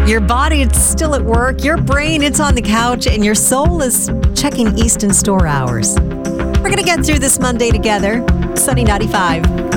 Your body, it's still at work. Your brain, it's on the couch. And your soul is checking Easton store hours. We're going to get through this Monday together. Sunny 95.